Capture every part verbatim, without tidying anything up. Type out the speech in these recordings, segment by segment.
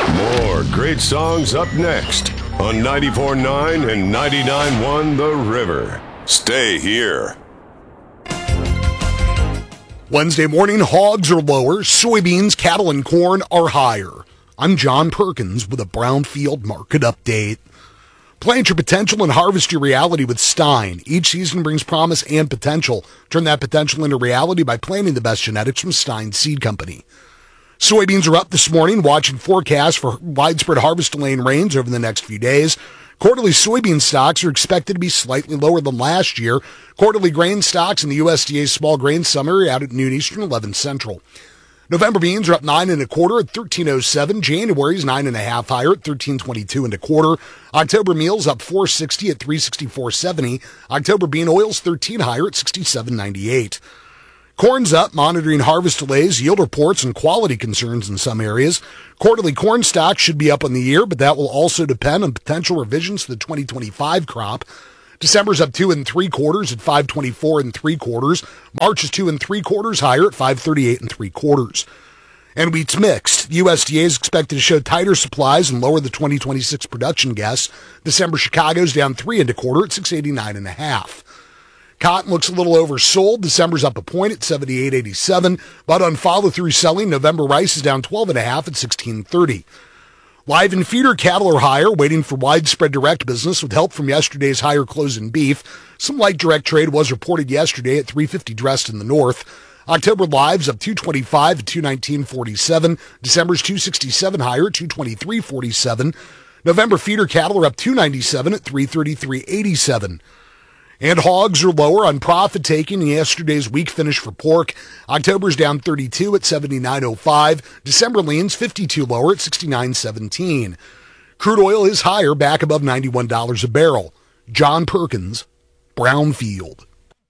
More great songs up next on ninety-four point nine and ninety-nine point one The River. Stay here. Wednesday morning, hogs are lower, soybeans, cattle, and corn are higher. I'm John Perkins with a Brownfield market update. Plant your potential and harvest your reality with Stein. Each season brings promise and potential. Turn that potential into reality by planting the best genetics from Stein Seed Company. Soybeans are up this morning, watching forecasts for widespread harvest delay and rains over the next few days. Quarterly soybean stocks are expected to be slightly lower than last year. Quarterly grain stocks in the U S D A small grain summary out at noon Eastern, eleven Central. November beans are up nine and a quarter at thirteen oh seven. January's nine and a half higher at thirteen twenty-two and a quarter. October meals up four sixty at three sixty-four seventy. October bean oils thirteen higher at sixty-seven ninety-eight. Corn's up, monitoring harvest delays, yield reports, and quality concerns in some areas. Quarterly corn stocks should be up on the year, but that will also depend on potential revisions to the twenty twenty-five crop. December's up two and three quarters at five twenty-four and three quarters. March is two and three quarters higher at five thirty-eight and three quarters. And wheat's mixed. The U S D A is expected to show tighter supplies and lower the twenty twenty-six production guess. December Chicago's down three and a quarter at six eighty-nine and a half. Cotton looks a little oversold. December's up a point at seventy-eight eighty-seven, but on follow-through selling, November rice is down twelve and a half at sixteen thirty. Live and feeder cattle are higher, waiting for widespread direct business with help from yesterday's higher close in beef. Some light direct trade was reported yesterday at three fifty dressed in the north. October lives up two twenty-five at two nineteen forty-seven. December's two sixty-seven higher at two twenty-three forty-seven. November feeder cattle are up two ninety-seven at three thirty-three eighty-seven. And hogs are lower on profit taking in yesterday's weak finish for pork. October's down thirty-two at seventy-nine oh five. December leans fifty-two lower at sixty-nine seventeen. Crude oil is higher, back above ninety-one dollars a barrel. John Perkins, Brownfield.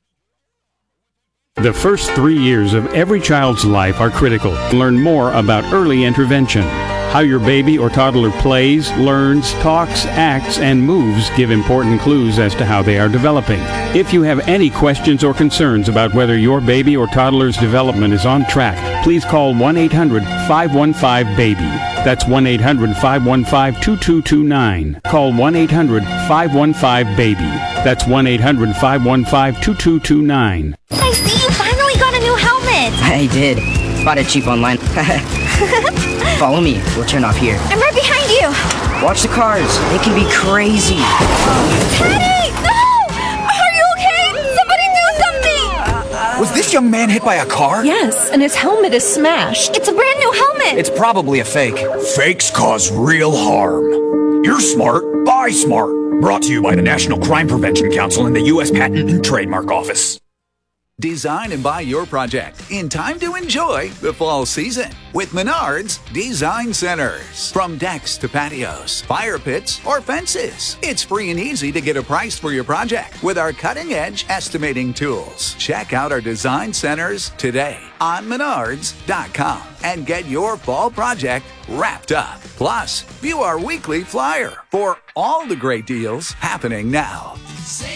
The first three years of every child's life are critical. Learn more about early intervention. How your baby or toddler plays, learns, talks, acts, and moves give important clues as to how they are developing. If you have any questions or concerns about whether your baby or toddler's development is on track, please call one eight hundred five one five baby. That's one eight hundred five one five two two two nine. Call one eight hundred five one five baby. That's one eight hundred five one five two two two nine. I see you finally got a new helmet. I did. Bought it cheap online. Follow me. We'll turn off here. I'm right behind you. Watch the cars. They can be crazy. Teddy! No! Are you okay? Somebody do something! Was this young man hit by a car? Yes, and his helmet is smashed. It's a brand new helmet. It's probably a fake. Fakes cause real harm. You're smart. Buy smart. Brought to you by the National Crime Prevention Council and the U S Patent and Trademark Office. Design and buy your project in time to enjoy the fall season with Menards Design Centers. From decks to patios, fire pits, or fences, it's free and easy to get a price for your project with our cutting-edge estimating tools. Check out our design centers today on menards dot com and get your fall project wrapped up. Plus, view our weekly flyer for all the great deals happening now.